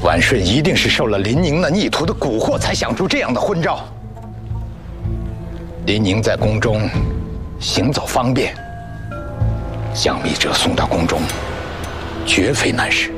婉顺一定是受了林宁那逆徒的蛊惑，才想出这样的婚招。林宁在宫中行走方便，将密者送到宫中，绝非难事。